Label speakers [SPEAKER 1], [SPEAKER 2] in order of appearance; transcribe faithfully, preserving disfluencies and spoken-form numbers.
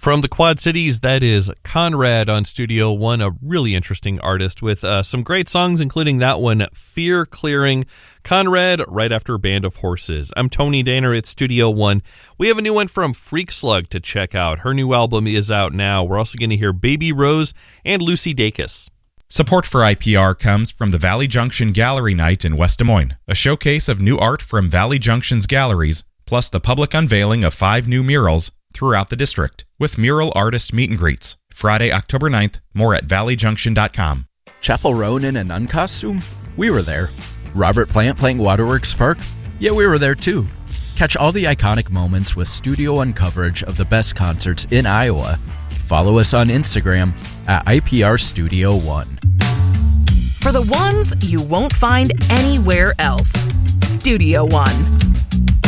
[SPEAKER 1] From the Quad Cities, that is Conrad on Studio One, a really interesting artist with uh, some great songs, including that one, Fear Clearing. Conrad, right after Band of Horses. I'm Tony Daner at Studio One. We have a new one from Freak Slug to check out. Her new album is out now. We're also going to hear Baby Rose and Lucy Dacus.
[SPEAKER 2] Support for I P R comes from the Valley Junction Gallery Night in West Des Moines, a showcase of new art from Valley Junction's galleries, plus the public unveiling of five new murals throughout the district, with mural artist meet and greets. Friday, October ninth, more at valley junction dot com.
[SPEAKER 3] Chappell Roan in a nun costume? We were there. Robert Plant playing Waterworks Park? Yeah, we were there too. Catch all the iconic moments with Studio One coverage of the best concerts in Iowa. Follow us on Instagram at I P R Studio One.
[SPEAKER 4] For the ones you won't find anywhere else, Studio One.